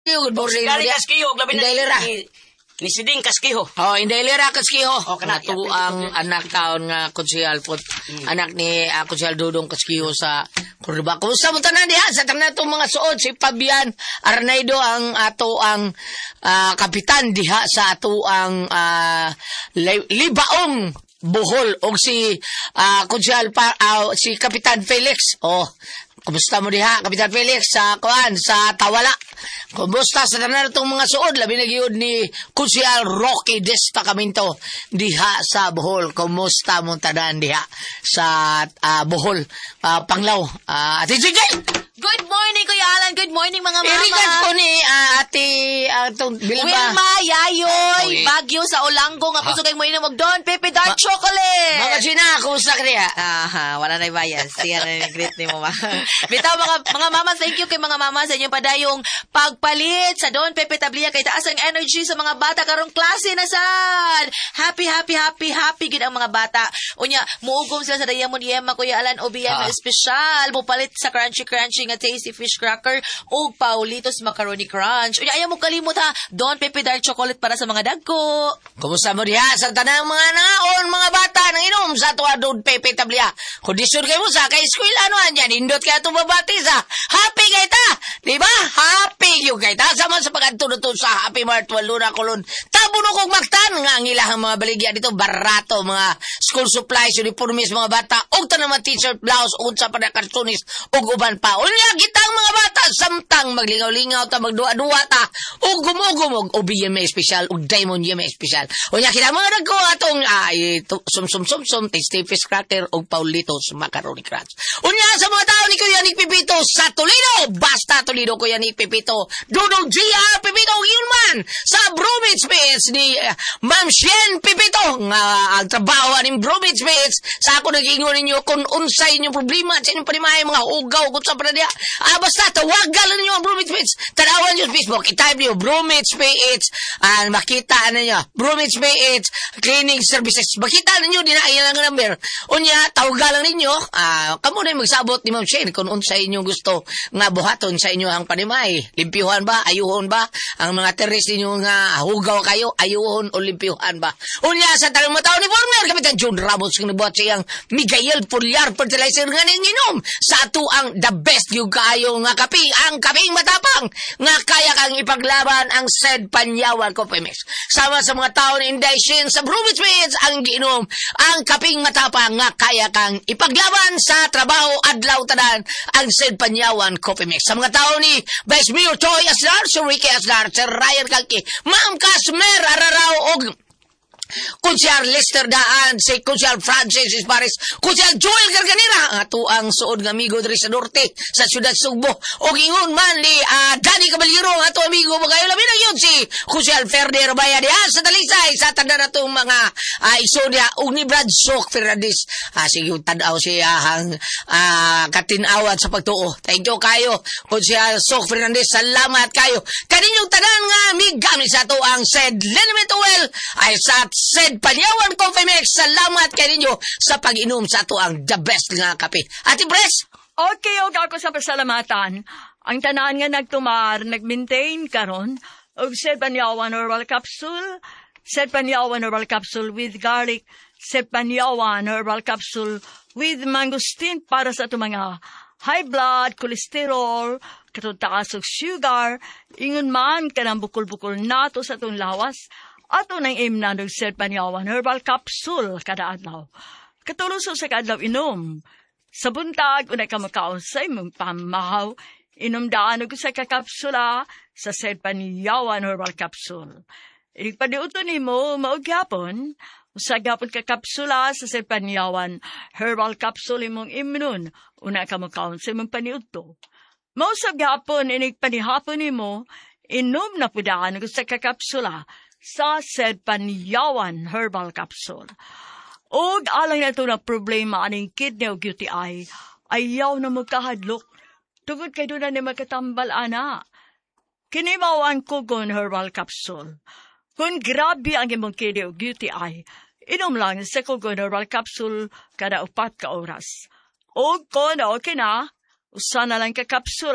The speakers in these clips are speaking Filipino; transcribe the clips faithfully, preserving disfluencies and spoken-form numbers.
Good morning. Galing kaskiho, labi na. Indailera. Ni, ni Siding kaskiho. Oh, Indailera kaskiho. Oh, kana- Ito ang anak taon nga konsehal po. Anak ni uh, konsehal Dudong kaskiho sa Cordoba. Kumusta mo tanan diha sa tanan itong mga suod si Fabian Arnaido ang ato ang ah, kapitan diha sa ato ang ah, li- Libaong Bohol og si uh, konsehal pa ah, si Kapitan Felix. Oh, kumusta mo diha, Kapitan Felix, sa kuan, sa Tawala? Kumusta sa tanan itong mga suod? Labi na gyud ni Kusyal Rocky Destacamento diha sa Bohol. Kumusta mo tanan diha sa ah, Bohol? Ah, Panglaw. Uh, Ate Jigay! Good morning, Kuya Alan. Good morning, mga mama. Irigas ko ni ah, Ate uh, itong Bilba. Wilma, Yayoy, Okay. Baguio sa Olango, nga puso kay mo inamog doon, Pepe Dark Chocolate. Mga Gina, kumusta ka diha? Aha, wala na bias. Siya na yung greet ni mo, ma. Bitaw, mga, mga mama, thank you kay mga mama sa inyong padayong pagpalit sa Don Pepe Tablia kay taas ang energy sa mga bata karong klase na sad. Happy, happy, happy, happy gid ang mga bata. Unya, muugom sila sa Diamond Yema, Kuya Alan, O B M Ah. special. Mupalit sa crunchy, crunchy nga tasty fish cracker o Paulitos Macaroni Crunch. Unya, ayaw mo kalimot ha, Don Pepe Dark Chocolate para sa mga dagko. Kumusta mo diha sa tanang mga nangaon, mga bata nang inom sa tuwa Don Pepe Tablia? Kondisyon kayo mo sa kay eskwela ano andyan, indot kaya itong babati sa happy kay ta, di ba? Happy yung kay ta, sama sa pag-antunod sa Happy Mart Waluna Kulon. Tabuno kong maktan nga ang ilahang mga baligya dito, barato, mga school supplies, uniformes, mga bata, og tanaman t-shirt, blouse, unsa pa na kartunis, og uban pa. Unya, gitang mga bata, samtang maglingaw-lingaw ta, magduwa-duwa ta, og gumugumog, o B M A special, og Diamond M A special. Unya, kita mga nagko atong, ay, sum-sum-sum-sum, tasty fish cracker, og Paulitos Macaroni Crunch. Unya, sa mga tao ni Kuya Nick Pipito sa Toledo, basta Toledo Kuya Nick Pipito, Dudong G R Pipito, yun man, sa Bromwich Beach ni uh, Ma'am Shen Pipito, nga ang trabaho ni Bromwich Beach, sa ako nag-ingon ninyo kung unsay inyong problema sa inyong panimahay, mga ugaw, kung sa pala niya, ah, basta tawagan ninyo ang Bromwich Beach, tanawan nyo sa Facebook, i-type nyo, Bromwich Beach, ah, makita ninyo, Bromwich Beach, cleaning services, makita ninyo, din na ilang number, unya, tawagan lang ninyo, ah, kamo na magsabot ni Ma'am Shen, kung unsay inyong gusto, nga buhaton sa inyo ang panimay, limpyuhan ba, ayuhon ba, ang mga teres ninyo nga hugaw kayo, ayuhon o limpyuhan ba. Unya, sa talang mga tao ni Former, Kapitan John Ramos, kung nabuhat siyang Miguel Pulyar Fertilizer nga ninginom, sa ato ang the best yung kayo nga kapi, ang kaping matapang, nga kaya kang ipaglaban ang said Panyawan ko, Pemex. Sama sa mga tao ni Inday Shin sa Bromwich Beach, ang giinom, ang kaping matapang, nga kaya kang ipaglaban sa trabaho adlaw tanan, ang said Panyawan Coffee Mix. Sa mga tao ni Vice Mayor Toy Aslar, Sir Ricky Aslar, Sir Ryan Kalki, Ma'am Casmer Ararao, og Kunsiyar Lester Daan, si Kunsiyar Francis Ispares, Kunsiyar Joel Garganera, ato ang suod nga amigo diri sa Norte, sa Siyudad Sugbo, o gingon man ni uh, Danny Caballero, ato amigo magayo labi na yun si Kunsiyar Ferde Rabaya diha sa Talisay, sa tanda na itong mga uh, isodya, o ni Brad Sok Fernandez, uh, sige, tanaw siya ang uh, katinawat sa pagtuo. Thank you kayo, Kunsiyar Sok Fernandez, salamat kayo. Kaninyong tanan nga, migamit sa ito ang said Liniment Oil, ay sa said Panyawan Coffee Mix, salamat kay ninyo sa pag-inom sa ato ang the best nga kape. Ate Bres? Okay, og ako sa pasalamatan. Ang tanan nga nagtumar, nag-maintain karon og said Panyawan Herbal Capsule, said Panyawan Herbal Capsule with garlic, said Panyawan Herbal Capsule with mangosteen para sa ato mga high blood, cholesterol, katong taas og sugar, ingon man kanang bukol-bukol nato sa atong lawas, ato nang aim na ng said Panyawan Herbal Capsule kada adlaw. Katuluso sa kadlaw inom. Sa buntag, unay ka makaon sa imong pamahaw, inom daan og sa kakapsula sa said Panyawan Herbal Capsule. Igpadiuto ni mo, maugyapon, sa gapon kakapsula sa said Panyawan Herbal Capsule imong imnon, unay ka makaon sa imong paniudto. Mausap gapon, inigpanihapon ni mo, inom na pudaan og sa kakapsula sa said Panyawan Herbal Capsule. Og alang na ito na problema aning kidney o U T I, ayaw na magkahadlok. Tugod kayo na ni magkatambal, ana. Kinimawan ko gon Herbal Capsule. Kung grabe ang imong kidney o U T I, inom lang sa kugon Herbal Capsule kada upat ka oras. Og kung okay na, usa na lang ka kapsula,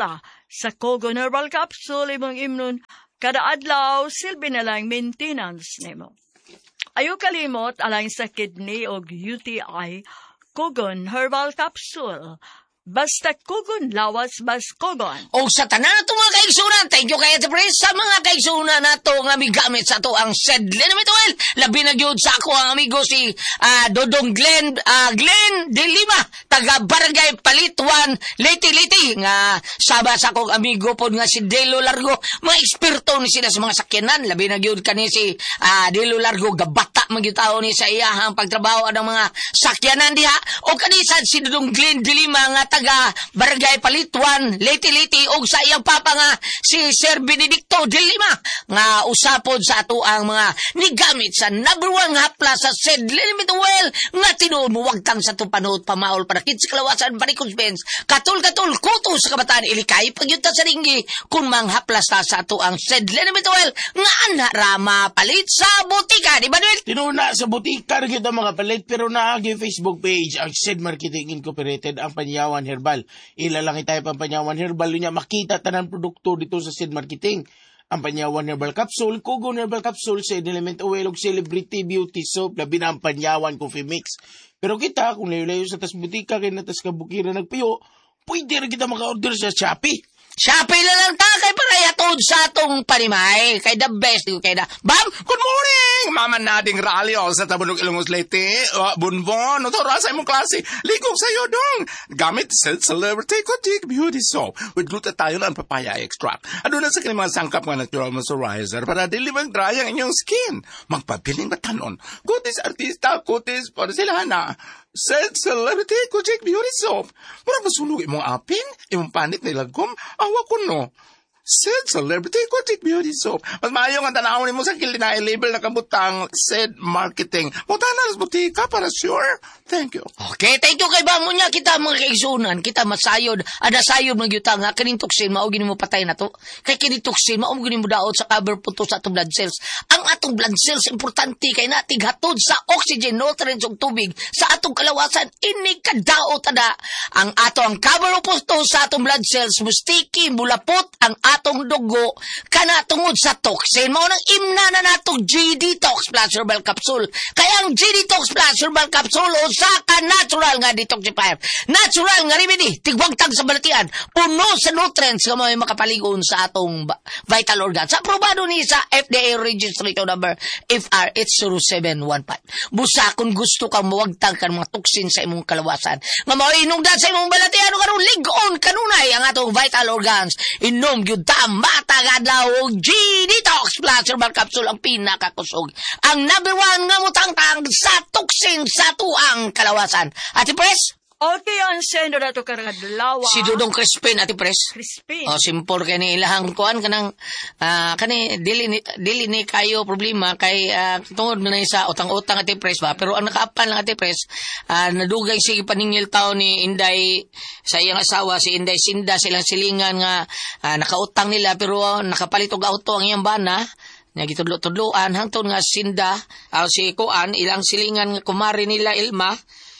sa Kogon Herbal Capsule imong imnon kada adlaw silbi na lang maintenance nimo. Ayaw kalimot alang sa kidney o U T I, Kogon Herbal Capsule. Basta Kogon, lawas bas Kogon. O sa tanan na mga kaigsunan, thank you kay Ate Pres sa mga kaigsunan na to nga migamit sa to ang Sedlenamit Oil. Labi na gyud sa ako ang amigo si uh, Dodong Glenn, uh, Glenn De Lima, taga Barangay Palituan, Leyte-Leyte, nga saba sa akong amigo po nga si Delo Largo. Mga eksperto ni sila sa mga sakyanan. Labi na gyud kani si uh, Delo Largo, gabata magyutaw ni sa iyahang pagtrabaho ng mga sakyanan diha. O kanisa si Dodong Glenn De Lima nga taga Barangay Palituan, Leyte-Leyte, og sa iyang papa nga si Sir Benedicto De Lima nga usapod sa ato ang mga nigamit sa number one hapla sa Sedlenamit Oil nga tinuod mo wagtang sa tupanot pamaol para kit sa kalawasan barikos Benz katul-katul kuto sa kabataan ilikay pagyunta sa ringgi kun mang haplas ta sa ato ang Sedlenamit Oil nga ana rama palit sa butika di ba Noel? Tinuna sa butika rin kita mga palit pero naagi Facebook page ang Sed Marketing Incorporated ang Panyawan Herbal. Ilalangi tayo pang Panyawan Herbal niya makita tanan produkto dito sa Sed Marketing. Ang Panyawan Herbal Capsule, Kogon Herbal Capsule, Sedlenamit Oil, Celebrity Beauty Soap, labi na ang Panyawan Coffee Mix. Pero kita, kung layo-layo sa tas butika, kaya na tas kabukiran nagpiyo, pwede rin kita maka-order sa Shopee. Shopee na lang ta kay parayatod sa atong panimay. Kay the best kay da. Bam, Good morning! Mama Nading Rally o sa Tabunog Ilongos Leyte. Uh, Bunbon, o tara sa imong klase. Ligong sa'yo dong. Gamit sa Celebrity Cotic Beauty Soap with glutathione and papaya extract. Ano na sa kanyang mga sangkap nga natural moisturizer para dilibang dry ang inyong skin. Magpabiling batanon. Kutis artista, kutis para sila na. Said Celebrity Cotic Beauty Soap. Mura masunog imong aping, imong panit na ilagom, awa ko no. Said Celebrity Cotic Beauty Soap. Mas maayong ang tanawin mo sa kilid na i-label na kabutang Said Marketing. Punta na sa butika para sure. Thank you. okay, thank you kay Bamo niya. Kita mga kaigsunan, kita masayod. Ada sayod magyutang nga, kaning tuksin, maugin mo patay na to. Kay kining tuksin, maugin mo daot sa cover punto sa atong blood cells. Ang atong blood cells, importante kay natig hatod sa oxygen, nutrients ug tubig sa atong kalawasan. Ini kadaot ada. Ang ato ang cover punto sa atong blood cells, mustiki, bulapot, ang atong dugo, kana tungod sa toxin. Mao nang imna na natong G-Detox Plus Herbal Capsule. Kaya ang G-Detox Plus Herbal Capsule usa ka natural nga detoxifier. Natural nga remedy, tigwagtang sa balatian, puno sa nutrients nga may makapaligon sa atong vital organs. Aprobado ni sa F D A registration number F R H zero seven one five. Busa kung gusto kang mawagtang kan mga toxin sa imong kalawasan. Nga maiinungdan sa imong balatian o karon ligon kanunay ang atong vital organs. Inom gyud ta matag adlaw G-Detox Plus Herbal Capsule ang pinakakusog. Ang number one nga mutangtang sa toxin sa tuang kalawasan. Ate Pres? Okay, ang sendo na to karadlawa. Si Dudong Crispin, Ate Pres. Crispin. O, simpor kay ni ilahang kuan kanang uh, kani dili ni dili ni kayo problema kay uh, tungod na sa utang-utang Ate Pres ba, pero ang nakaapan lang Ate Pres, uh, nadugay si paningil taon ni Inday sa iyang asawa si Inday Sinda silang silingan nga uh, nakautang nila pero uh, nakapalit og auto ang iyang bana. Nga gitudlo-tudloan hangtod nga Sinda uh, si kuan ilang silingan nga kumari nila Ilma.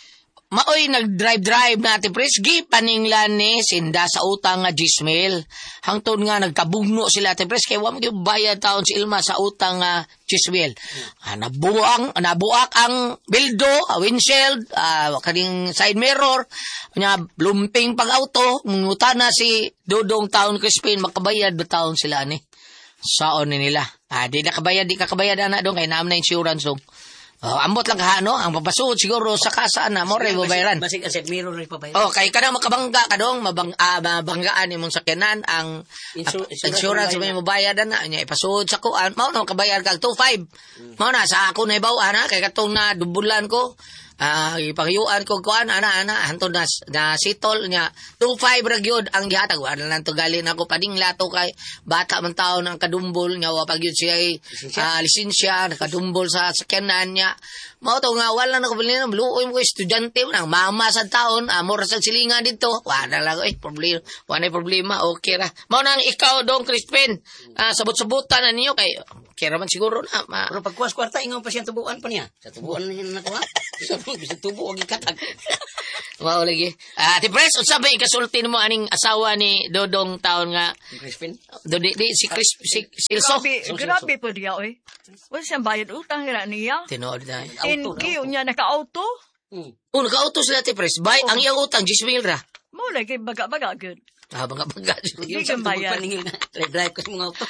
Maoy nag-drive-drive na Ate Pres, gipaninglan ni Sinda sa utang nga Gismel. Hangtod nga nagkabugno sila Ate Pres, kaya wam yung bayad taon si Ilma sa utang nga Gismel. Ah, nabuang, nabuak ang bildo, ah, windshield, ah, kaning side mirror, nya lumping pang auto, munguta na si Dodong taon Crispin, makabayad ba taon sila ni? Saon ni nila. Ah, di nakabayad, di kakabayad anak dong, kaya naam na insurance dong. Oh, ambot lang ka ano, ang papasuod siguro sa kasa na mo rin babayaran. Basig asset mirror rin pabayaran. Oh, kay kanang makabangga ka dong, mabang ah, mabanggaan imong sakyanan ang Insur- uh, insurance mo yung mabayadan na nya ipasuod sa kuan. Mao na kabayar kag two five. Mao na sa ako na ibaw ana kay katong na dubulan ko. Ah, uh, ipagyuan ko kuan ana ana hantod na, na sitol nya two five ra gyud ang gihatag wala lang to galin ako padingla to kay bata man taon ang kadumbol nya wa pagyud siya uh, lisensya nakadumbol sa sakyanan nya mao to nga wala na ko bilin luoy mo ko estudyante nang mama sa taon amor sa silingan dito wala lang eh problema wala problema okay ra mao nang ikaw dong Crispin uh, sabot-sabutan na niyo kay kaya man siguro na ma- Pero pagkuwas kwarta ingaw pa siya tubuan pa niya. Sa tubuan niya nakuha. Bisag tubo, huwag ikatag. Wow, lagi. Ah, Ate Pres, unsa ba ikasulti mo aning asawa ni Dodong taon nga? Crispin? Do di, di si Chris si Silso. Grabe, grabe po diya, oy. Wala siyang bayad utang nga niya. Tinood na. Tinkiyo niya naka-auto. Hmm. Oh, naka-auto sila Ate Pres. Bay, ang iyang utang ten mil ra. Mo lagi baga-baga good. Ah, baga-baga. Hindi kang bayad. Paningil nga. Drive ko sa mga auto.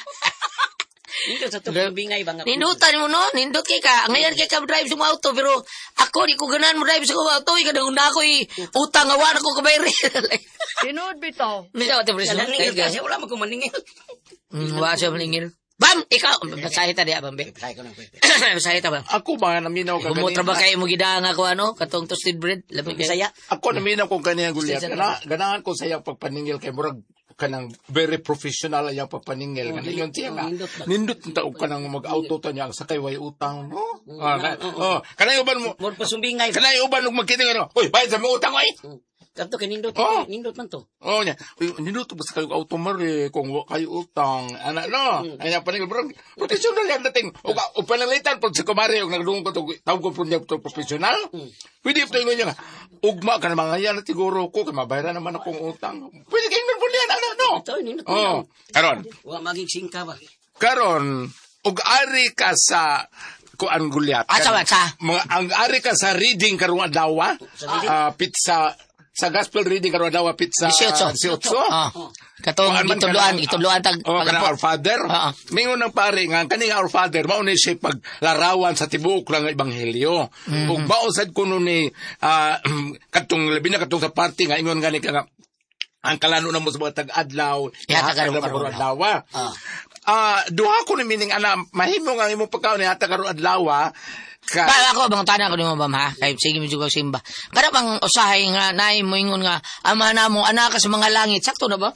Nindot sa tubig bingay ba nga. Nindutan mo no, nindot kay ka. Ngayon kay ka drive sa mga auto pero ako di ko ganahan mo drive sa mga auto, kada una ako utang awan ako kabayri. Tinood bitaw. Misa Ate Pres. Ningil kasi wala mo kumaningil. Mm, wa siya maningil. Bam, ikaw, basahin ta diya, Bambe. Try ko na pwede. Basahin ta ba? Ako ba naminaw ka Bumotra ba kayo mo gidang ako ano, katong toasted bread? Labi kayo. Bisaya. Ako naminaw kung kaniyang gulyat. Sige, Gana, ganahan ko sa iyang pagpaningil kay murag kanang very professional ang iyang pagpaningil. Oh, Ganun yun siya nga. nindot ba? Nindot na taog ka nang mag-auto ta niya sa kay way utang. No? Mm, Ah, ka- oo, oh, kanay uban mo. More pa sumbingay. Kanay uban ug magkita nga. Uy, bayad sa mga utang oy. Kato kay nindot. Oh. Nindot man to. Oh, niya. Uy, nindot ba sa kayo auto mare kung wa kayo utang. Ana no. Ay paningil bro. Professional yan dating. O o panalitan pag sa kumare og nagdungog ko to tawag ko project professional. Pwede ito ingon niya nga. Ugma ka na mga yan siguro ko kay mabayaran naman akong utang. Pwede kayo nun po niyan, ano, no? Ito, nindot. Oh, karon. Wa maging singka ba? Karon, ug ari ka sa kuan gulyat. Asa ba, sa? Mga ang ari ka sa reading karong adlaw, ah, pizza sa gospel reading karong adlaw pizza Disyotso. disyotso. Ah. Katong Kuan man gitudloan, ka na- gitudloan tag Oh, kana Our Father. Oo. Mingon ng pare nga kaning Our Father mao ni siya paglarawan sa tibuok lang nga ebanghelyo. Mhm. Ug mausad kuno ni ah, katong labi na katong sa party nga ingon gani ka nga ang kalano na mo sa mga tag-adlaw, Yata ihatag karong na mo karong adlaw. Ah. Ah, duha ko ni meaning ana mahimo nga imong pagkaon ihatag karong adlaw. Ka Ba ako bang tanan ko nimo bam ha. Kay sige medyo ko simba. Kada bang usahay nga naay mo ingon nga ama na mo anak ka sa mga langit. Sakto na ba?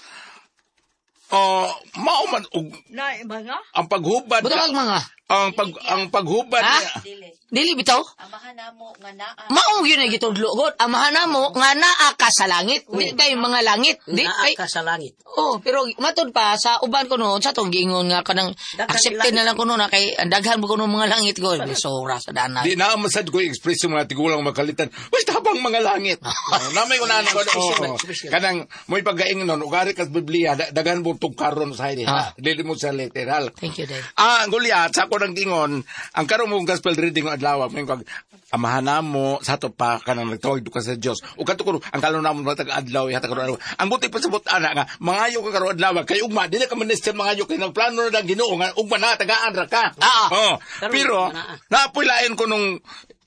oh, mao man og Na iba nga. ang paghubad Buto kag mga. ang pag ang paghubad Ha? niya- Dili bitaw? Amahan na mo nga naa. Mao gyud na gitudlo god. Amahan na mo nga naa ka sa langit. Di kay mga langit. Di Naa kay ka sa langit. Oh, pero matod pa sa uban ko noon sa tong giingon nga kanang Daghan accepted langit. na lang ko noon na kay daghan mo ko noon mga langit ko. Sora sa dana. Di na masad ko express yung mga tigulang makalitan. Uy, tabang mga langit. Oh, namay ko na ano ko. Special, oh, special. Kanang mo'y paggaing nun, ugari kas Biblia, da- dagan mo itong karon sa hindi. Ah. Ha? Dili mo sa literal. Thank you, Dad. Ah, ang gulyat, sa ako nang gingon, ang karon mong gospel reading ng adlaw, may kag amahan na mo, sa to pa ka nang nagtawag do ka sa Dios. O kato ko, ang kalon namon matag adlaw, ihata karon adlaw. Ang buti pa sa butana nga, mangayo ka karon adlaw, kay ugma, dili ka minister mangayo kay nang plano na lang Ginoo nga ugma na tagaan ra ka. Ah. Oh, Karon, pero naa. naapulain ko nung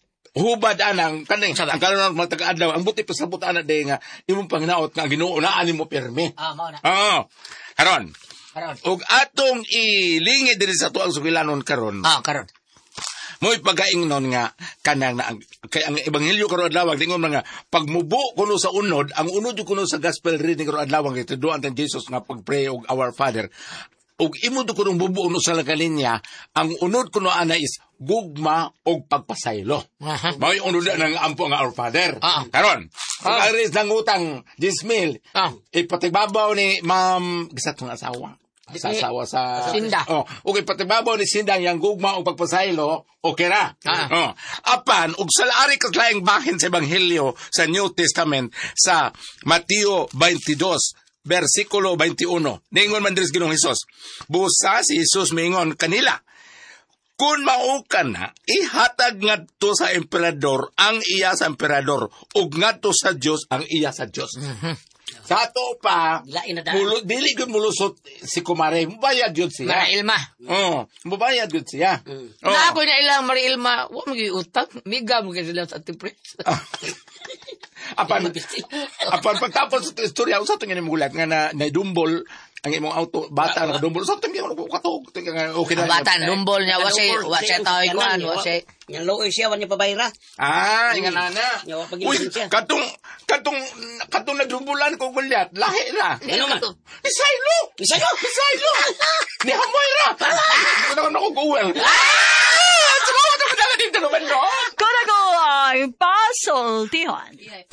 hubad anang kaning ang kalon namon matag adlaw, ang buti pa sa butana day nga imong panginaot nga Ginoo na ani mo pirmi. Ah, mao na. Oh, karon. Karon. Og atong ilingi diri sa tuang sugilanon karon. Ah, karon. Mo'y pagkaing nun nga, kanang na, ang, kay, ang ebanghelyo karon adlaw, dingon nga, pagmubo kuno sa unod, ang unod yung kuno sa gospel reading karon adlaw, kay tuduan tan Jesus nga pagpray og Our Father. Og imo do kunong bubo uno sa lagalinya, ang unod kuno ana is gugma og pagpasaylo. Aha. Mao yung unod ng ampo nga Our Father. Ah. Karon, Ah. ang aris ng utang ten mil, Ah. ipatibabaw ni Ma'am gisatong asawa. Sa asawa sa Sinda. Oh, okay patibabaw ni Sinda yang gugma og pagpasaylo, okay ra. Ah. Oh. Apan ug sa laari ka laing bahin sa ebanghelyo sa New Testament sa Mateo twenty-two versikulo twenty-one. Ningon man diri Ginoong Hesus. Busa si Hesus mingon kanila, kung maukan na, ihatag ngadto sa emperador ang iya sa emperador ug ngadto sa Dios ang iya sa Dios. Sa ato pa, Lain na daan. mulo, dili gyud mulusot si kumare, mubayad gyud siya. Mara Ilma. Oh, mubayad gyud siya. Oh. Na ako na ilang Mara Ilma, wa mo gyud utang. Miga mo gyud sila sa tipres. apan apan pagtapos sa istorya usa to nga mugulat nga na naidumbol ang imong auto bata na dumbol sa tong gyud katog nga okay na. Bata dumbol niya wa say wa say taw iguan, wa say Yang looy siya, wanya pabayra. Ah, ingan nana. Yawa pag Uy, siya. katong katong katong nagdumbulan ko gulyat, lahi na. Ano man? Isaylo! Isaylo? Isaylo! Ni Hamoyra! Ano na ako guwel? Ah! Sumawa na madala dito naman, no? Kora ko ay pasultihan.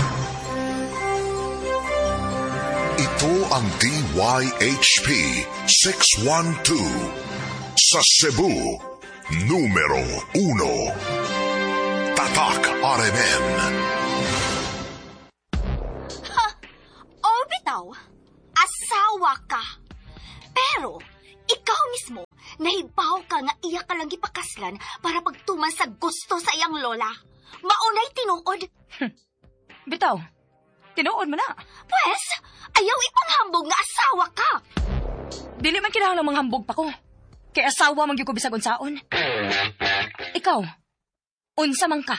Ito ang D Y H P six one two sa Cebu, numero uno. Tatak R M N. O bitaw, asawa ka. Pero, ikaw mismo, nahibaw ka nga iya ka lang gipakaslan para pagtuman sa gusto sa iyang lola. Maunay tinuod. Bitaw, tinuod mo na. Pwes, ayaw ipanghambog nga asawa ka. Dili man kinahanglan manghambog pa ko. Kay asawa man gyud ko bisag unsaon. Ikaw, unsa man ka?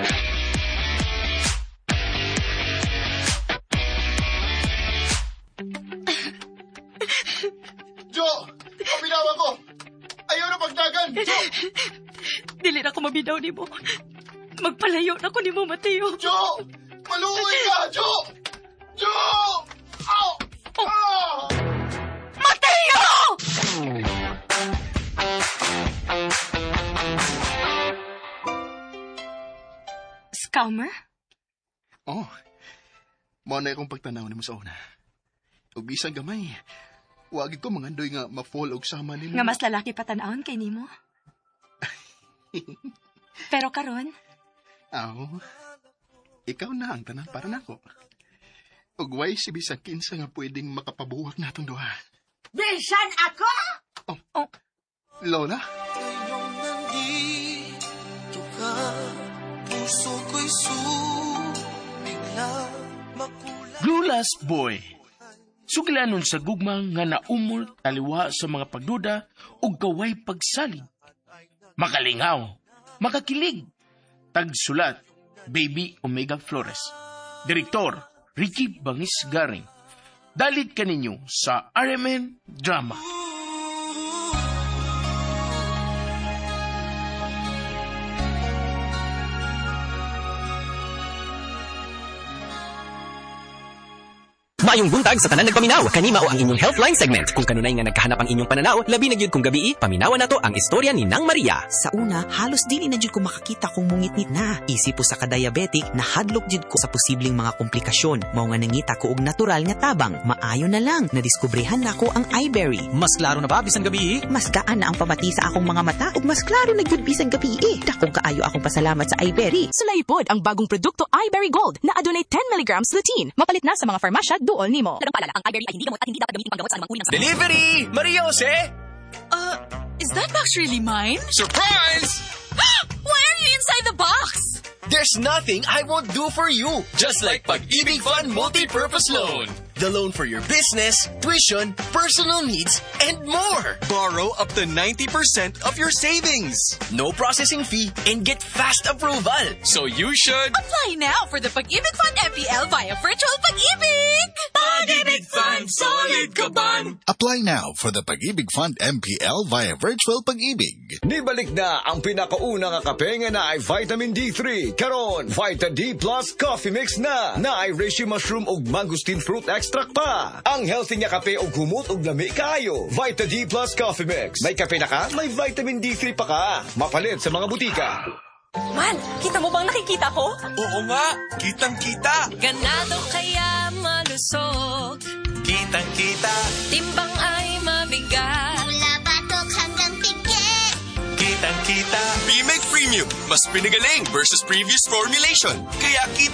Jo! Pabinawa ko! Ayaw na pagdagan! Jo! Dili na ko mabidaw ni mo. Magpalayo na ko ni mo, Mateo. Jo! Maluoy ka! Jo! Jo! Ow! Oh. Ah! Mateo! Scammer? Oh, mao na akong pagtanaw ni mo sa una. Ug bisan gamay, wag ko mangandoy nga ma-fall og sama nimo. Nga mas lalaki pa tanawon kay nimo. Pero karon, Aw, ikaw na ang tanan para nako. Ug way si bisan kinsa nga pwedeng makapabuwag natong duha. Bisan ako? Oh. Lola? Glulas Boy. Sugilanon sa gugmang nga naumol taliwa sa mga pagduda ug kaway pagsalig. Makalingaw, makakilig. Tagsulat, Baby Omega Flores. Direktor, Ricky Bangis Garing. Dalit kaninyo sa R M N Drama. Maayong buntag sa tanan nagpaminaw. Kanima o ang inyong Healthline segment. Kung kanunay nga nagkahanap ang inyong pananaw, labi na gyud kung gabi, paminawan nato ang istorya ni Nang Maria. Sa una, halos dili na jud ko makakita kung mungitnit na. Isip po sa ka-diabetic, nahadlok jud ko sa posibleng mga komplikasyon. Mao nga nangita ko og natural nga tabang. Maayo na lang, nadiskubrihan na ko ang iBerry. Mas klaro na ba bisan gabi? Mas gaan na ang pamati sa akong mga mata ug mas klaro na gyud bisan gabi. Dakong kaayo akong pasalamat sa iBerry. Sulaipod ang bagong produkto iBerry Gold na adunay ten milligrams lutein. Mapalit na sa mga farmasya duol nimo. Lagang paalala, ang iBerry ay hindi gamot at hindi dapat gamitin panggamot sa anumang uri ng sakit. Delivery! Maria Jose! Uh, is that box really mine? Surprise! Why are you inside the box? There's nothing I won't do for you. Just like Pag-ibig Fund Multi-Purpose Loan. The loan for your business, tuition, personal needs, and more. Borrow up to ninety percent of your savings. No processing fee and get fast approval. So you should... Apply now for the Pag-ibig Fund M P L via Virtual Pag-ibig! Pag-ibig Fund, solid ka ban! Apply now for the Pag-ibig Fund M P L via Virtual Pag-ibig. Nibalik na ang pinakauna nga kape nga na ay vitamin D three. Karon, Vita D Plus Coffee Mix na. Na ay reishi mushroom ug mangosteen fruit extract pa. Ang healthy nga kape ug humot ug lami kaayo. Vita D Plus Coffee Mix. May kape na ka, may vitamin D three pa ka. Mapalit sa mga butika. Man, kita mo bang nakikita ko? Oo nga, kitang-kita. Ganado kaya malusog. Kitang-kita. Timbang ay mabigat. Mula batok hanggang pigit. Kitang-kita. P-Meg Premium, mas pinagaling versus previous formulation. Kaya kita